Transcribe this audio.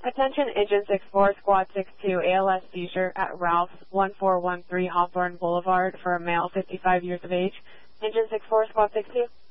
Attention Engine 64, Squad 62, ALS seizure at Ralph's 1413 Hawthorne Boulevard for a male 55 years of age. Engine 64, Squad 62.